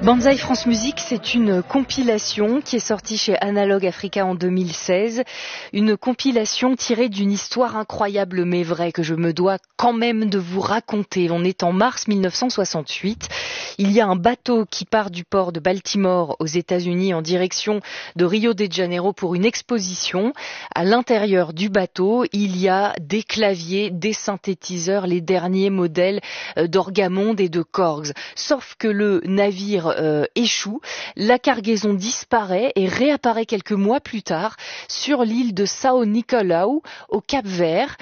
Banzai France Musique, c'est une compilation qui est sortie chez Analog Africa en 2016. Une compilation tirée d'une histoire incroyable mais vraie que je me dois quand même de vous raconter. On est en mars 1968. Il y a un bateau qui part du port de Baltimore aux États-Unis en direction de Rio de Janeiro pour une exposition. À l'intérieur du bateau, il y a des claviers, des synthétiseurs, les derniers modèles d'Orgamonde et de Korgs. Sauf que le navire échoue, la cargaison disparaît et réapparaît quelques mois plus tard sur l'île de São Nicolau au Cap-Vert.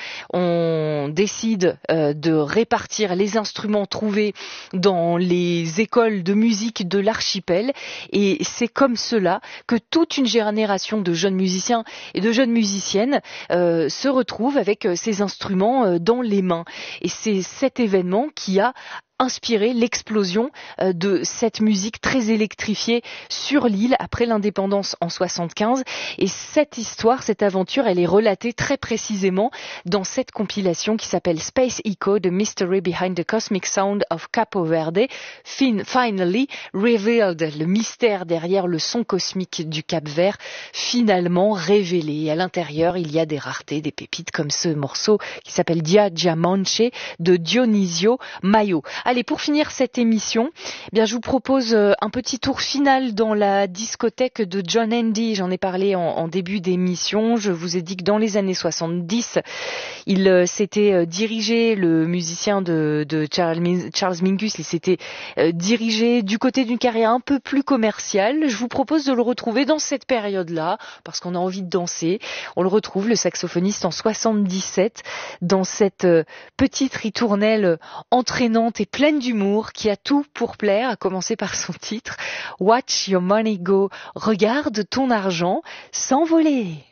On décide de répartir les instruments trouvés dans les écoles de musique de l'archipel et c'est comme cela que toute une génération de jeunes musiciens et de jeunes musiciennes se retrouve avec ces instruments dans les mains. Et c'est cet événement qui a inspiré l'explosion de cette musique très électrifiée sur l'île après l'indépendance en 75. Et cette histoire, cette aventure, elle est relatée très précisément dans cette compilation qui s'appelle Space Echo, The Mystery Behind the Cosmic Sound of Capo Verde, Finally Revealed, le mystère derrière le son cosmique du Cap-Vert, finalement révélé. Et à l'intérieur, il y a des raretés, des pépites comme ce morceau qui s'appelle Dia Diamanche de Dionisio Maio. Allez, pour finir cette émission, eh bien, je vous propose un petit tour final dans la discothèque de John Handy. J'en ai parlé en début d'émission. Je vous ai dit que dans les années 70, il s'était dirigé, le musicien de Charles Mingus, il s'était dirigé du côté d'une carrière un peu plus commerciale. Je vous propose de le retrouver dans cette période-là, parce qu'on a envie de danser. On le retrouve, le saxophoniste, en 77, dans cette petite ritournelle entraînante et pleine d'humour qui a tout pour plaire, à commencer par son titre Watch Your Money Go. Regarde ton argent s'envoler.